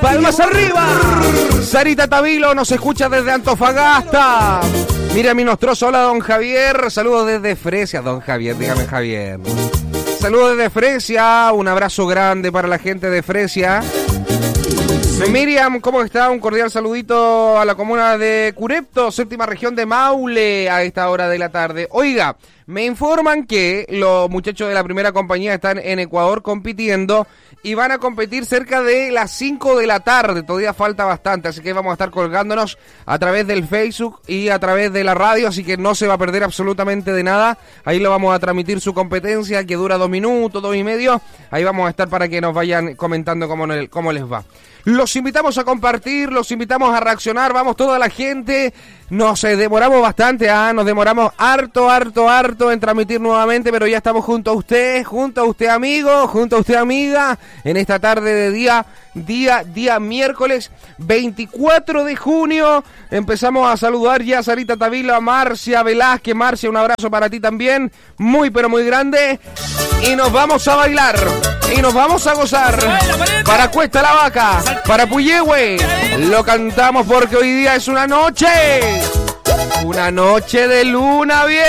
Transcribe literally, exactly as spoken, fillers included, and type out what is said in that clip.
Palmas arriba. Sarita Tavilo nos escucha desde Antofagasta. Mira mi nostroso, hola don Javier. Saludos desde Fresia, don Javier, dígame Javier. Saludos desde Fresia, un abrazo grande para la gente de Fresia. Miriam, ¿cómo está? Un cordial saludito a la comuna de Curepto, séptima región de Maule, a esta hora de la tarde. Oiga, me informan que los muchachos de la primera compañía están en Ecuador compitiendo y van a competir cerca de las cinco de la tarde. Todavía falta bastante, así que vamos a estar colgándonos a través del Facebook y a través de la radio, así que no se va a perder absolutamente de nada. Ahí lo vamos a transmitir su competencia, que dura dos minutos, dos y medio. Ahí vamos a estar para que nos vayan comentando cómo, cómo les va. Los invitamos a compartir, los invitamos a reaccionar, vamos toda la gente. Nos eh, demoramos bastante, ah, nos demoramos harto, harto, harto en transmitir nuevamente, pero ya estamos junto a usted, junto a usted amigo, junto a usted amiga, en esta tarde de día, día, día miércoles veinticuatro de junio. Empezamos a saludar ya a Sarita Tavilo, a Marcia Velázquez. Marcia, un abrazo para ti también, muy pero muy grande. Y nos vamos a bailar, y nos vamos a gozar. Para Cuesta la Vaca, para Puyehue, lo cantamos porque hoy día es una noche, una noche de luna bien.